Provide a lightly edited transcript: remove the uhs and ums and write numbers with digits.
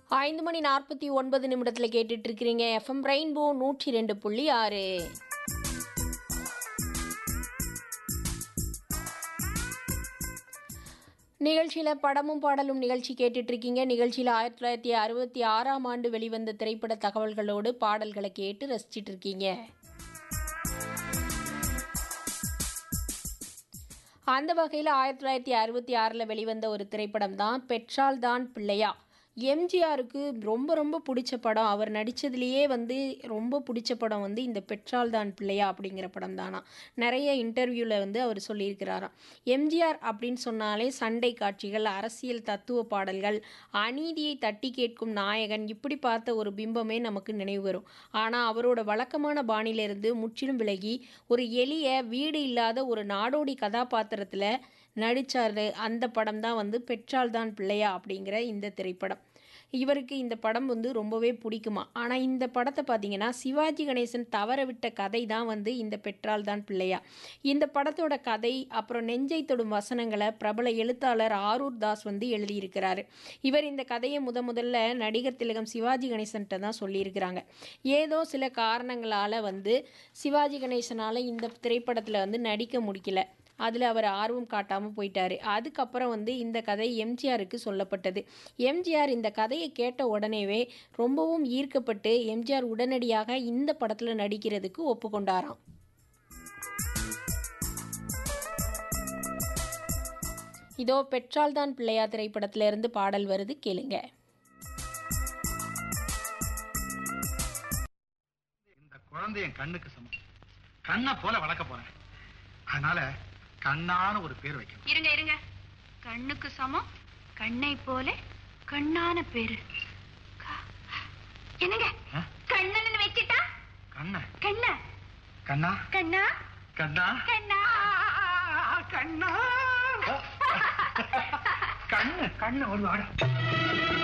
5:49 கேட்டுட்டு இருக்கிறீங்க. FM rainbow 102.6. நிகழ்ச்சியில் படமும் பாடலும் நிகழ்ச்சி கேட்டுட்டு இருக்கீங்க. நிகழ்ச்சியில் 1966ஆம் ஆண்டு வெளிவந்த திரைப்பட தகவல்களோடு பாடல்களை கேட்டு ரசிச்சிட்டு இருக்கீங்க. அந்த வகையில் 1966 வெளிவந்த ஒரு திரைப்படம் தான் பெற்றால் தான் பிள்ளையா. எம்ஜிஆருக்கு ரொம்ப ரொம்ப பிடிச்ச படம், அவர் நடித்ததுலேயே ரொம்ப பிடிச்ச படம் இந்த பெற்றால் தான் பிள்ளையா அப்படிங்கிற படம் தானா. நிறைய இன்டர்வியூவில் அவர் சொல்லியிருக்கிறாராம். எம்ஜிஆர் அப்படின்னு சொன்னாலே சண்டை காட்சிகள், அரசியல் தத்துவ பாடல்கள், அநீதியை தட்டி கேட்கும் நாயகன், இப்படி பார்த்த ஒரு பிம்பமே நமக்கு நினைவு வரும். ஆனால் அவரோட வழக்கமான பாணியிலிருந்து முற்றிலும் விலகி ஒரு எளிய வீடு இல்லாத ஒரு நாடோடி கதாபாத்திரத்தில் நடித்தார். அந்த படம் தான் பெற்றால் தான் பிள்ளையா அப்படிங்கிற இந்த திரைப்படம். இவருக்கு இந்த படம் ரொம்பவே பிடிக்குமா. ஆனால் இந்த படத்தை பார்த்தீங்கன்னா சிவாஜி கணேசன் தவற விட்ட கதை தான் இந்த பெற்றால் தான் பிள்ளையா. இந்த படத்தோட கதை அப்புறம் நெஞ்சை தொடும் வசனங்களை பிரபல எழுத்தாளர் ஆரூர் தாஸ் எழுதியிருக்கிறாரு. இவர் இந்த கதையை முதல்ல நடிகர் திலகம் சிவாஜி கணேசன்கிட்ட தான் சொல்லியிருக்கிறாங்க. ஏதோ சில காரணங்களால் சிவாஜி கணேசனால் இந்த திரைப்படத்தில் நடிக்க முடியல. அதில் அவர் ஆர்வம் காட்டாமல் போயிட்டார். அதுக்கப்புறம் இந்த கதை எம்ஜிஆருக்கு சொல்லப்பட்டது. எம்ஜிஆர் இந்த கதையை கேட்ட உடனேவே ரொம்பவும் ஈர்க்கப்பட்டு எம்ஜிஆர் உடனடியாக இந்த படத்தில் நடிக்கிறதுக்கு ஒப்புக்கொண்டாராம். இதோ பெற்றால் தான் பிள்ளையா திரைப்படத்திலிருந்து பாடல் வருது, கேளுங்க. இந்த குழந்தை என் கண்ணுக்கு சமம், கண்ணை போல வளர்க்க போறேன். அதனால கண்ணான ஒரு பேர் வைக்கணும். இருங்க, கண்ணுக்கு சமம், கண்ணை போல கண்ணான பேரு என்னங்க? கண்ணன் வச்சிட்டா கண்ண கண்ணா கண்ணா கண்ணா கண்ணா கண்ணா கண்ணா கண்ணு கண்ணு ஒரு வாடம்.